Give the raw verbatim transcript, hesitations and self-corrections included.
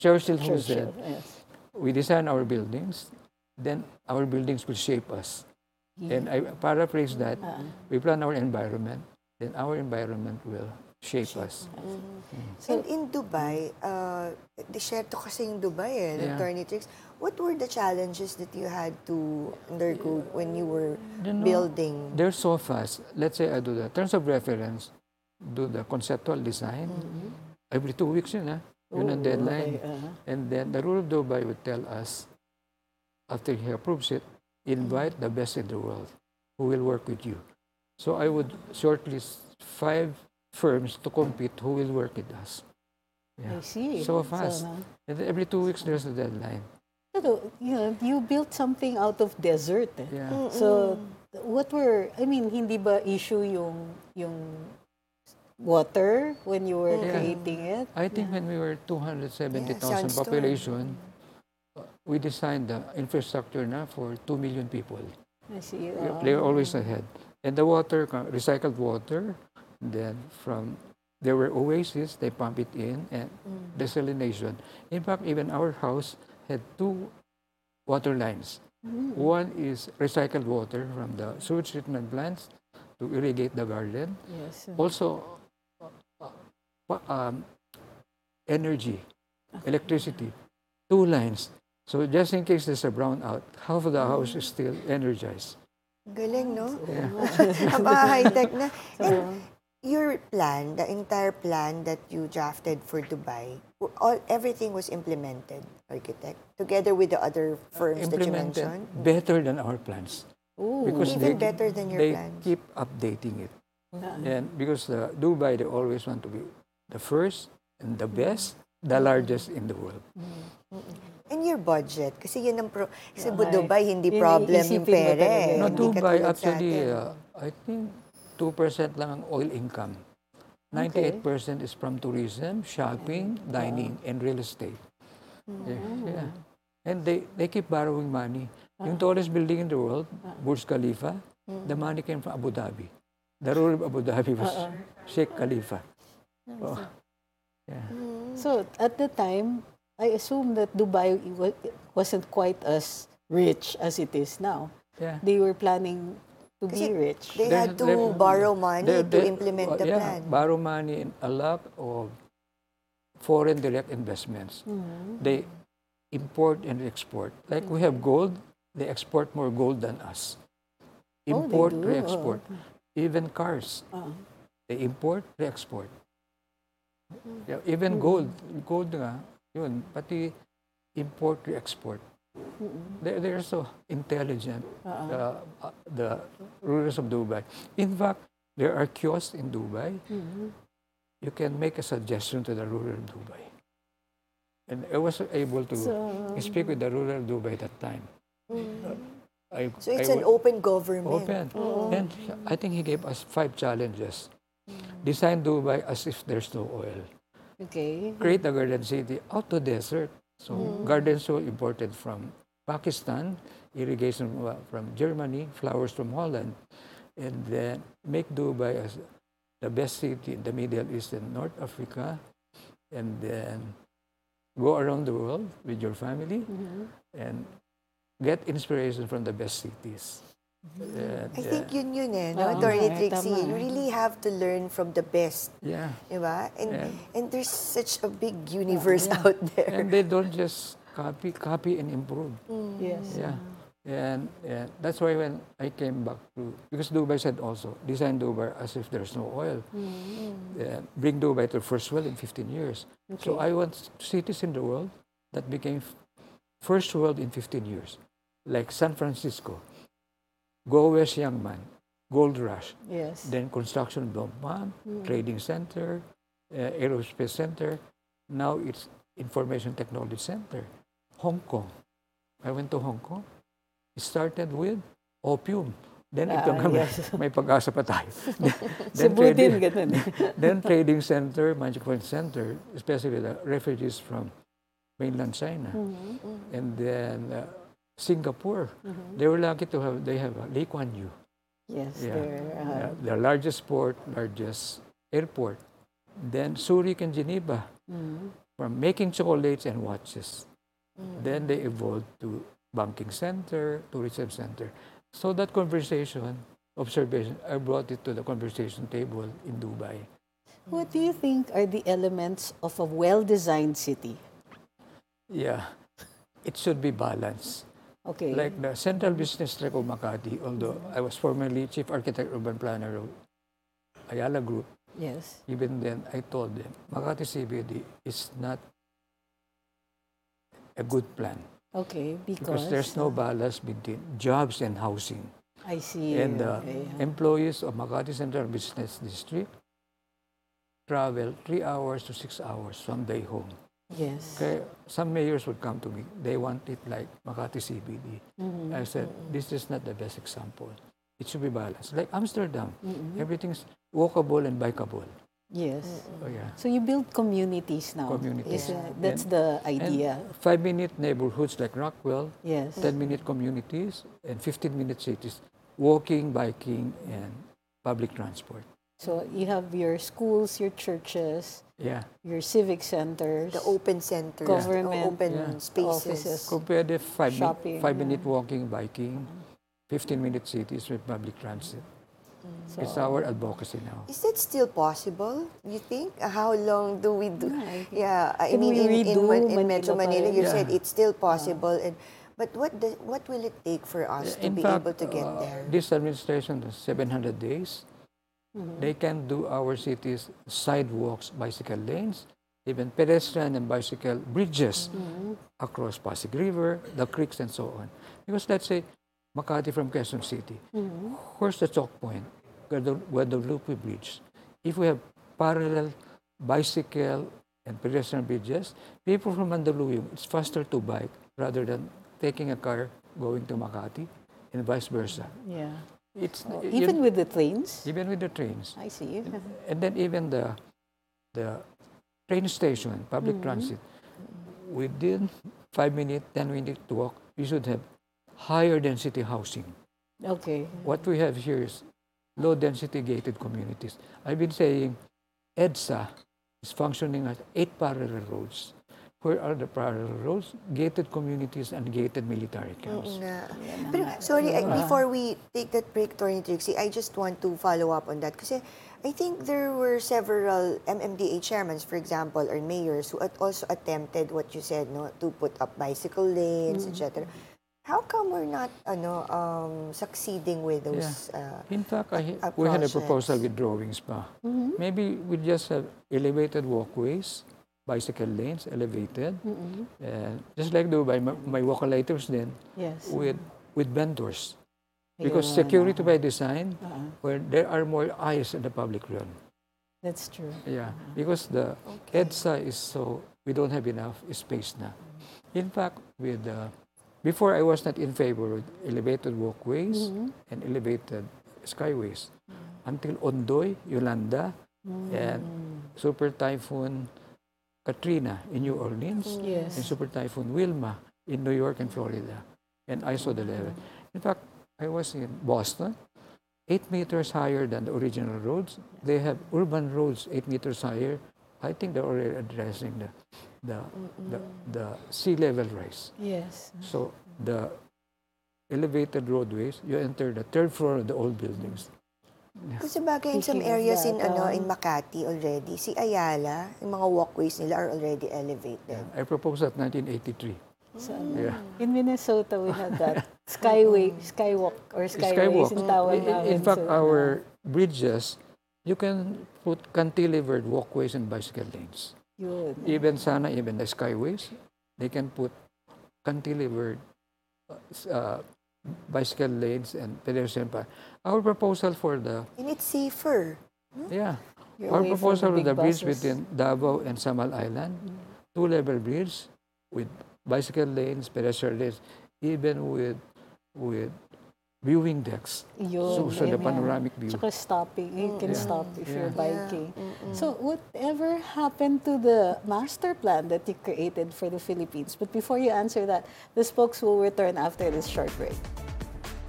Churchill who said, Churchill, yes. we design our buildings, then our buildings will shape us. And I paraphrase that, Uh-uh. we plan our environment, then our environment will shape us. And in Dubai, uh, disyerto kasi yung Dubai eh, Yeah. Attorney Trix. What were the challenges that you had to undergo when you were You know, building? They're so fast. Let's say I do the terms of reference, do the conceptual design. Every two weeks yun, ah. Yun ang Oh, deadline. okay, uh-huh. And then the rule of Dubai would tell us, after he approves it, invite the best in the world who will work with you. So I would shortlist five firms to compete who will work with us. Yeah. I see. So fast. So, And then every two weeks there's a deadline. Pero, you know, you built something out of desert. Eh. Yeah. So, what were, I mean, hindi ba issue yung, yung water when you were Yeah. creating it? I think when we were two hundred seventy thousand Yeah, sandstorm. population, uh, we designed the infrastructure na for two million people. I see. We- uh, They were always ahead. And the water, uh, recycled water, then from, there were oases, they pump it in, and desalination. In fact, even our house had two water lines. One is recycled water from the sewage treatment plants to irrigate the garden. Yes. Also, uh, pa- um, energy, electricity, two lines. So just in case there's a brownout, half of the house is still energized. Galing, no? Yeah. Napaka-high-tech na. And your plan, the entire plan that you drafted for Dubai, w- all everything was implemented, architect, together with the other firms that you Implemented mentioned? better than our plans. Ooh. Because Even they, better than your they plans. keep updating it. Uh-uh. And because uh, Dubai, they always want to be the first and the best, the largest in the world. And your budget, kasi yun ang pro... Kasi Okay. Dubai, hindi Yun, problem yung iisipin mo pera talaga eh. yun. No, Hindi Dubai, katulad sa actually, atin. uh, I think two percent lang ang oil income. ninety-eight percent is from tourism, shopping, dining, and real estate. Yeah, yeah. And they, they keep borrowing money. Yung tallest building in the world, Burj Khalifa, the money came from Abu Dhabi. The ruler of Abu Dhabi was Sheikh Khalifa. Oh, yeah. So, at the time, I assume that Dubai wa- wasn't quite as rich as it is now. Yeah. They were planning to be Kasi rich. They There's- had to there- borrow money They- to they- implement the yeah, plan. borrow money and a lot of foreign direct investments. They import and export. Like we have gold, they export more gold than us. Oh, they Import, do? re-export. Even cars, Uh, they import, re-export. Yeah, even gold, gold nga, yun, pati import, re-export. They're, they're so intelligent, uh, uh, the rulers of Dubai. In fact, there are kiosks in Dubai. You can make a suggestion to the ruler of Dubai. And I was able to So- speak with the ruler of Dubai that time. I, So it's I an wa- open government. open. And I think he gave us five challenges. Design Dubai as if there's no oil. okay. Create a garden city out to desert. So garden soil imported from Pakistan, irrigation wa- from Germany, flowers from Holland, and then make Dubai as the best city in the Middle East and North Africa, and then go around the world with your family and get inspiration from the best cities. And, I think yun yun eh, Oo no? Attorney nga eh, Trixie, tama you eh. really have to learn from the best, yeah, diba? And, Yeah. and there's such a big universe out there. and they don't just copy, copy and improve. Yes. Yeah. And, and that's why when I came back to, because Dubai said also, design Dubai as if there's no oil. And bring Dubai to first world in fifteen years. So I want cities in the world that became f- first world in fifteen years. Like San Francisco, Go West Youngman, Gold Rush, Yes. then construction boom, bam, trading center, uh, aerospace center. Now it's information technology center. Hong Kong. I went to Hong Kong. It started with opium. Then ito Ah, kami, yes. may pag-asa pa tayo. Cebu din, trading, ganun eh. then trading center, Magic Point Center, especially the refugees from mainland China. And then uh, Singapore. They were lucky to have, they have uh, Lee Kuan Yew. Yes. Yeah. they're, uh, Yeah, the largest port, largest airport. Then Zurich and Geneva. from making chocolates and watches. Then they evolved to banking center, tourism center. So that conversation, observation, I brought it to the conversation table in Dubai. What do you think are the elements of a well-designed city? Yeah, it should be balanced. Okay. Like the Central Business Tract of Makati, although I was formerly Chief Architect Urban Planner of Ayala Group, yes. even then I told them, Makati C B D is not a good plan Okay, because, because there's no balance between jobs and housing. I see. And the okay. employees of Makati Central Business District travel three hours to six hours from their home. Yes. Okay, some mayors would come to me. They want it like Makati C B D. Mm-hmm. I said, this is not the best example. It should be balanced. Like Amsterdam, Mm-hmm. everything's walkable and bikeable. Yes. Oh, yeah. So you build communities now. Communities. Isn't Yeah. it? That's And- the idea. And five-minute neighborhoods like Rockwell, Yes. ten-minute communities, and fifteen-minute cities, walking, biking, and public transport. So you have your schools, your churches, Yeah. your civic centers. The open centers, Government, o- open yeah. spaces. Offices. Compare the five, Shopping, five-minute walking, biking, fifteen-minute cities with public transit. So, It's our advocacy now. Is that still possible, you think? Uh, How long do we do? Yeah, I- Yeah, I Can mean, we in, in, redo Man- in Manila Metro Manila, pa you rin? said Yeah. it's still possible. And But what the, what will it take for us to In be fact, able to get uh, there? this administration, the seven hundred days, Mhm. they can do our cities sidewalks, bicycle lanes, even pedestrian and bicycle bridges Mhm. across Pasig River, the creeks, and so on. Because let's say Makati from Quezon City, Mhm. where's the choke point? Guadalupe Guadalupe Bridge. If we have parallel bicycle and pedestrian bridges, people from Mandaluyong, it's faster to bike rather than taking a car going to Makati and vice versa. Yeah. It's Oh, you- even with the trains? even with the trains. I see. And then even the the train station, public Mhm. transit, within five minutes, ten minutes to walk, we should have higher density housing. Okay. What we have here is low density gated communities. I've been saying EDSA is functioning as eight parallel roads. Where are the parallel roads? Gated communities and gated military camps. Oo nga. Yan na Pero, nga. sorry, I- Ah. before we take that break, Attorney Trixie, I just want to follow up on that. Kasi I think there were several M M D A chairmen, for example, or mayors who had also attempted what you said, no, to put up bicycle lanes, et cetera. How come we're not ano um, succeeding with those? Uh, In fact, I, uh, we had a projects? proposal with drawings pa. Mhm. Maybe we just have elevated walkways, bicycle lanes, elevated, Mhm. and just like Dubai, my, my walkalators then Yes. with with vendors. Because Ayun, security ah. by design, Ah, where there are more eyes in the public realm. that's true. Yeah, because the Okay. EDSA is so, we don't have enough space na. In fact, with uh, before I was not in favor of elevated walkways Mhm. and elevated skyways. Until Ondoy, Yolanda, and Super Typhoon Katrina in New Orleans, Yes. and Super Typhoon Wilma in New York and Florida. And I saw the level. In fact, I was in Boston, eight meters higher than the original roads. They have urban roads eight meters higher. I think they're already addressing the the the, the sea level rise. Yes. So the elevated roadways, you enter the third floor of the old buildings. Kung sa bagay, in some Speaking of areas in that, ano um, in Makati already, si Ayala, yung mga walkways nila are already elevated. I proposed that nineteen eighty-three. So, Yeah. in Minnesota, we had that skyway, skywalk, or skyways Skywalk. in tawag In, namin. in fact, So, our bridges, you can put cantilevered walkways and bicycle lanes. Yun. Even sana, even the skyways, they can put cantilevered uh, s- uh, bicycle lanes and pedestrian path. Our proposal for the, And it's safer. yeah, You're our away from proposal the for the big bridge buses. between Davao and Samal Island, two-level bridge with bicycle lanes, pedestrian lanes, even with with viewing decks. Yun. So, so the ayan. panoramic view. Tsaka stopping. You can Yeah. stop if you're Yeah. biking. So, whatever happened to the master plan that you created for the Philippines? But before you answer that, the spokes will return after this short break.